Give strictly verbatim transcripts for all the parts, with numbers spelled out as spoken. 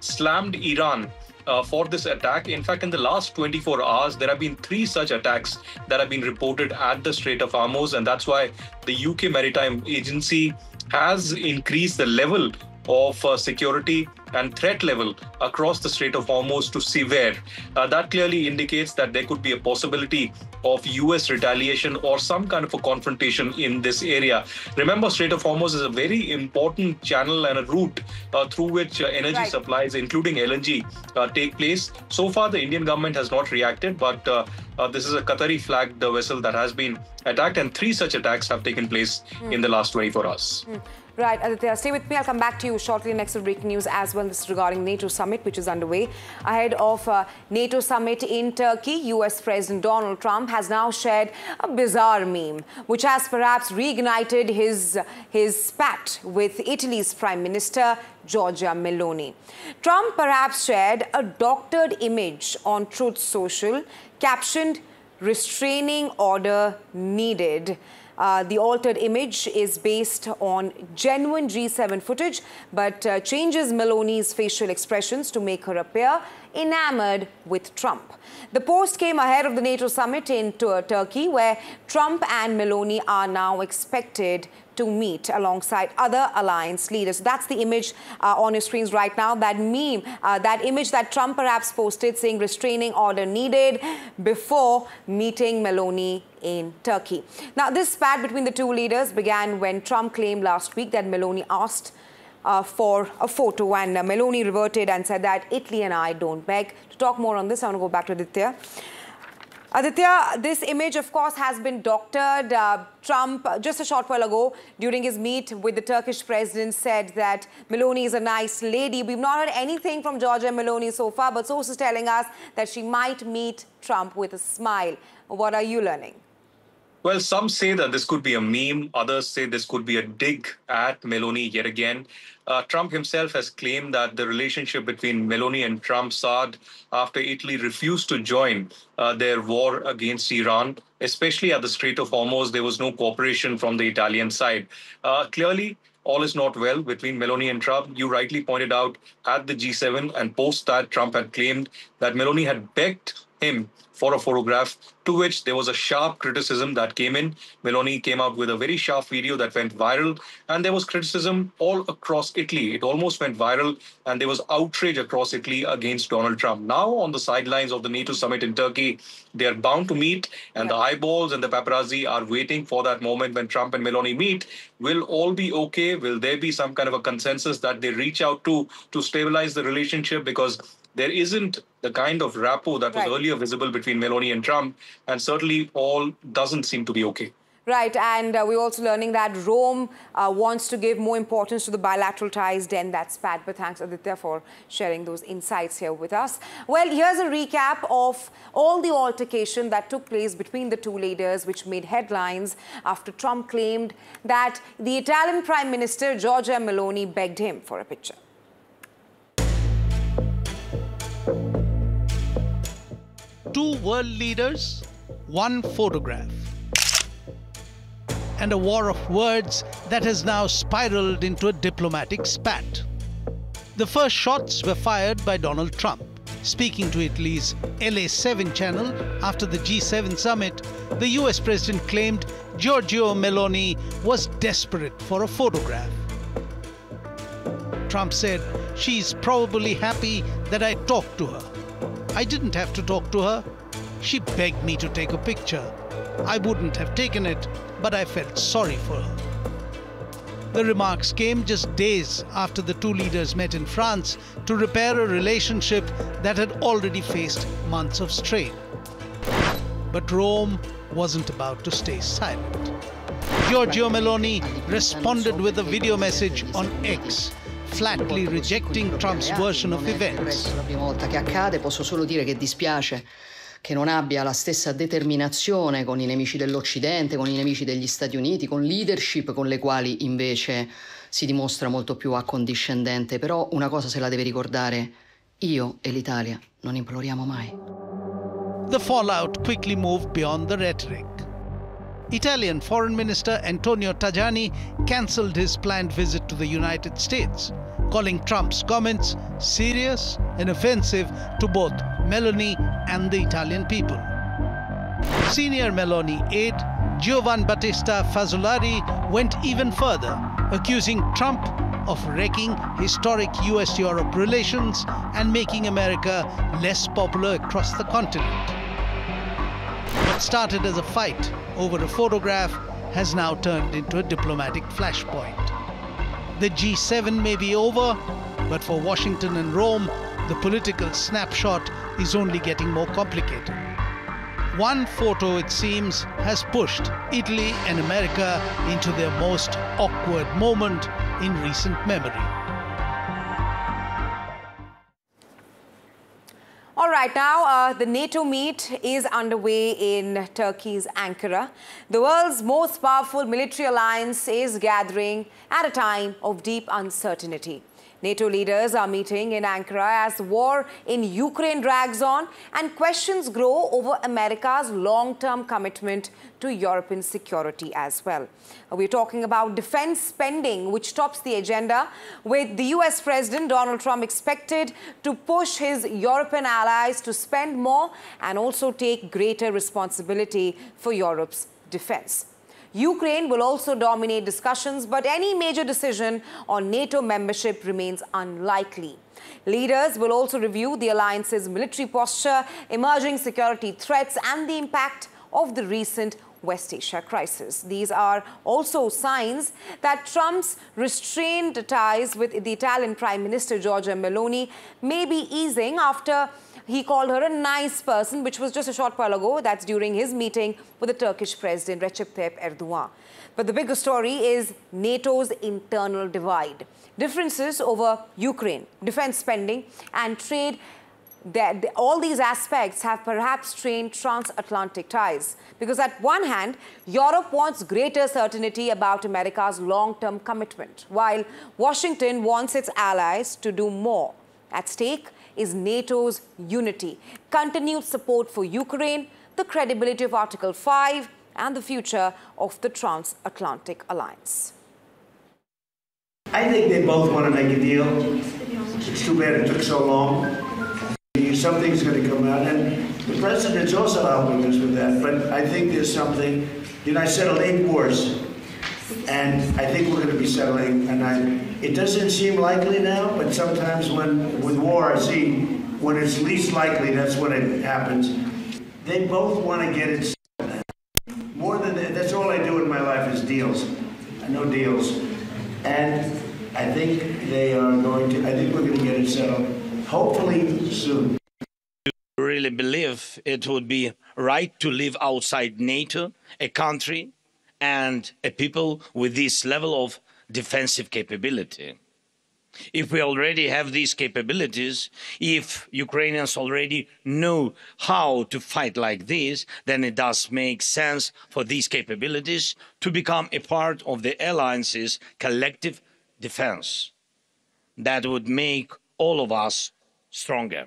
slammed Iran Uh, for this attack. In fact, in the last twenty-four hours, there have been three such attacks that have been reported at the Strait of Hormuz, and that's why the U K Maritime Agency has increased the level of uh, security and threat level across the Strait of Hormuz to severe. Uh, that clearly indicates that there could be a possibility of U S retaliation or some kind of a confrontation in this area. Remember, Strait of Hormuz is a very important channel and a route uh, through which uh, energy right. supplies, including L N G, uh, take place. So far, the Indian government has not reacted, but uh, uh, this is a Qatari flagged vessel that has been attacked, and three such attacks have taken place mm. in the last twenty-four hours. Mm. Right, Aditya, stay with me. I'll come back to you shortly next with breaking news as well. This is regarding NATO summit, which is underway. Ahead of uh, NATO summit in Turkey, U S President Donald Trump has now shared a bizarre meme, which has perhaps reignited his, his spat with Italy's Prime Minister, Giorgia Meloni. Trump perhaps shared a doctored image on Truth Social, captioned, "Restraining order needed." Uh, the altered image is based on genuine G seven footage, but uh, changes Meloni's facial expressions to make her appear enamored with Trump. The post came ahead of the NATO summit in Turkey, where Trump and Meloni are now expected to meet alongside other alliance leaders. That's the image uh, on your screens right now, that meme, uh, that image that Trump perhaps posted saying restraining order needed before meeting Meloni in Turkey. Now, this spat between the two leaders began when Trump claimed last week that Meloni asked Uh, for a photo, and uh, Meloni reverted and said that Italy and I don't beg. To talk more on this, I want to go back to Aditya. Aditya, this image, of course, has been doctored. Uh, Trump, uh, just a short while ago, during his meet with the Turkish president, said that Meloni is a nice lady. We've not heard anything from Giorgia Meloni so far, but sources telling us that she might meet Trump with a smile. What are you learning? Well, some say that this could be a meme. Others say this could be a dig at Meloni yet again. Uh, Trump himself has claimed that the relationship between Meloni and Trump soured after Italy refused to join uh, their war against Iran, especially at the Strait of Hormuz. There was no cooperation from the Italian side. Uh, clearly, all is not well between Meloni and Trump. You rightly pointed out at the G seven, and post that, Trump had claimed that Meloni had begged him for a photograph, to which there was a sharp criticism that came in. Meloni came out with a very sharp video that went viral, and there was criticism all across Italy. It almost went viral, and there was outrage across Italy against Donald Trump. Now, on the sidelines of the NATO summit in Turkey, they are bound to meet, and the eyeballs and the paparazzi are waiting for that moment when Trump and Meloni meet. Will all be okay? Will there be some kind of a consensus that they reach out to to stabilize the relationship? Because there isn't the kind of rapport that was right. earlier visible between Meloni and Trump, and certainly all doesn't seem to be okay. Right, and uh, we're also learning that Rome uh, wants to give more importance to the bilateral ties than that spat. But thanks, Aditya, for sharing those insights here with us. Well, here's a recap of all the altercation that took place between the two leaders, which made headlines after Trump claimed that the Italian Prime Minister, Giorgia Meloni, begged him for a picture. Two world leaders, one photograph, and a war of words that has now spiraled into a diplomatic spat. The first shots were fired by Donald Trump. Speaking to Italy's L A seven channel after the G seven summit, the U S president claimed Giorgia Meloni was desperate for a photograph. Trump said, "She's probably happy that I talked to her. I didn't have to talk to her. She begged me to take a picture. I wouldn't have taken it, but I felt sorry for her." The remarks came just days after the two leaders met in France to repair a relationship that had already faced months of strain. But Rome wasn't about to stay silent. Giorgia Meloni responded with a video message on X, flatly rejecting Trump's version of events. È la prima volta che accade, posso solo dire che dispiace che non abbia la stessa determinazione con i nemici dell'Occidente, con i nemici degli Stati Uniti, con leadership con le quali invece si dimostra molto più accondiscendente. Però una cosa se la deve ricordare, io e l'Italia non imploriamo mai. The fallout quickly moved beyond the rhetoric. Italian Foreign Minister Antonio Tajani cancelled his planned visit to the United States, calling Trump's comments serious and offensive to both Meloni and the Italian people. Senior Meloni aide Giovan Battista Fazzolari went even further, accusing Trump of wrecking historic U S Europe relations and making America less popular across the continent. What started as a fight over a photograph has now turned into a diplomatic flashpoint. The G seven may be over, but for Washington and Rome, the political snapshot is only getting more complicated. One photo, it seems, has pushed Italy and America into their most awkward moment in recent memory. All right, now uh, the NATO meet is underway in Turkey's Ankara. The world's most powerful military alliance is gathering at a time of deep uncertainty. NATO leaders are meeting in Ankara as the war in Ukraine drags on and questions grow over America's long-term commitment to European security as well. We're talking about defense spending, which tops the agenda, with the U S President Donald Trump expected to push his European allies to spend more and also take greater responsibility for Europe's defense. Ukraine will also dominate discussions, but any major decision on NATO membership remains unlikely. Leaders will also review the alliance's military posture, emerging security threats, and the impact of the recent West Asia crisis. These are also signs that Trump's restrained ties with the Italian Prime Minister Giorgia Meloni may be easing after he called her a nice person, which was just a short while ago. That's during his meeting with the Turkish President Recep Tayyip Erdogan. But the bigger story is NATO's internal divide. Differences over Ukraine, defense spending, and trade, that all these aspects have perhaps strained transatlantic ties. Because at one hand, Europe wants greater certainty about America's long-term commitment, while Washington wants its allies to do more. At stake is NATO's unity, continued support for Ukraine, the credibility of Article five, and the future of the transatlantic alliance. I think they both want to make a deal. It's too bad it took so long. Something's going to come out, and the president's also helping us with that. But I think there's something, you know, I settled eight wars, and I think we're going to be settling, and I, it doesn't seem likely now, but sometimes when, with war, I see when it's least likely, that's when it happens. They both want to get it settled. More than that, that's all I do in my life is deals. I know deals. And I think they are going to, I think we're going to get it settled, hopefully soon. I really believe it would be right to live outside NATO, a country and a people with this level of defensive capability. If we already have these capabilities, if Ukrainians already know how to fight like this, then it does make sense for these capabilities to become a part of the alliance's collective defense. That would make all of us stronger.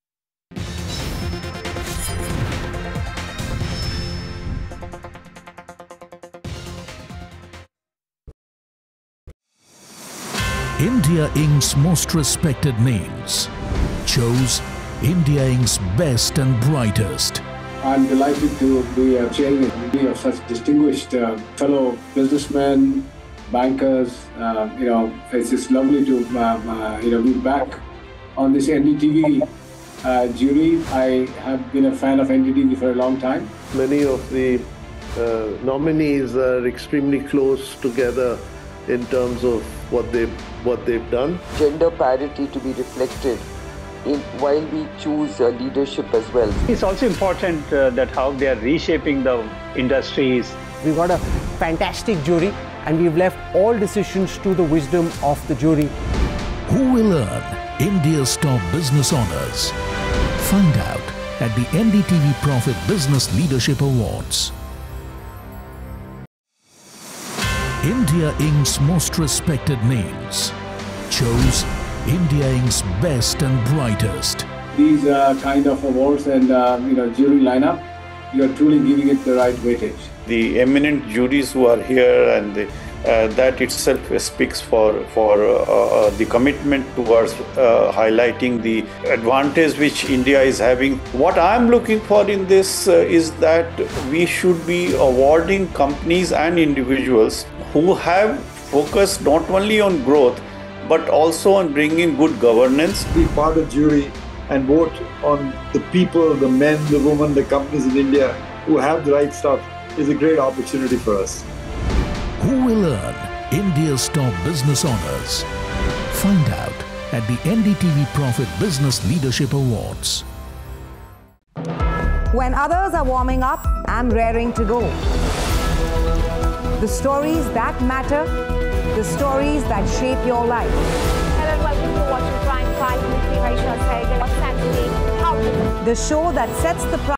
India Incorporated's most respected names chose India Incorporated's best and brightest. I'm delighted to be uh, chairing a committee of such distinguished uh, fellow businessmen, bankers. Uh, you know, it's just lovely to uh, uh, you know be back on this N D T V uh, jury. I have been a fan of N D T V for a long time. Many of the uh, nominees are extremely close together in terms of what they've, what they've done. Gender parity to be reflected in, while we choose uh, leadership as well. It's also important uh, that how they are reshaping the industries. We've got a fantastic jury and we've left all decisions to the wisdom of the jury. Who will earn India's top business honors? Find out at the N D T V Profit Business Leadership Awards. India Incorporated's most respected names chose India Incorporated's best and brightest. These uh, kind of awards and uh, you know jury lineup, you are truly giving it the right weightage. the eminent juries who are here, and the, uh, that itself speaks for, for uh, uh, the commitment towards uh, highlighting the advantage which India is having. What I'm looking for in this uh, is that we should be awarding companies and individuals who have focused not only on growth, but also on bringing good governance. Be part of jury and vote on the people, the men, the women, the companies in India who have the right stuff is a great opportunity for us. Who will earn India's top business honors? Find out at the N D T V Profit Business Leadership Awards. When others are warming up, I'm raring to go. The stories that matter, the stories that shape your life. Hello and welcome to watching Prime five with me, Raisha Saigal. What's happening? How? The show that sets the